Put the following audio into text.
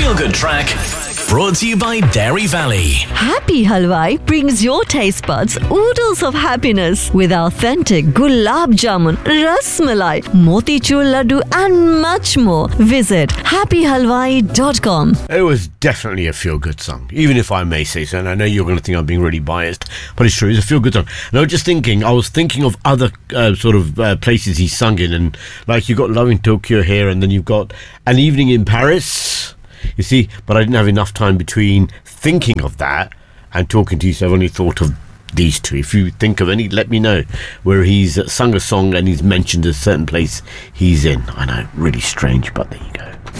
Feel Good Track, brought to you by Dairy Valley. Happy Halwai brings your taste buds oodles of happiness with authentic gulab jamun, ras malai, motichur laddu and much more. Visit happyhalwai.com. It was definitely a feel-good song, even if I may say so, and I know you're going to think I'm being really biased, but it's true, it's a feel-good song. And I was thinking of other places he's sung in, and like you've got Love in Tokyo here, and then you've got An Evening in Paris, you see, but I didn't have enough time between thinking of that and talking to you, so I've only thought of these two. If you think of any, let me know, where he's sung a song and he's mentioned a certain place he's in. I know, really strange, but there you go.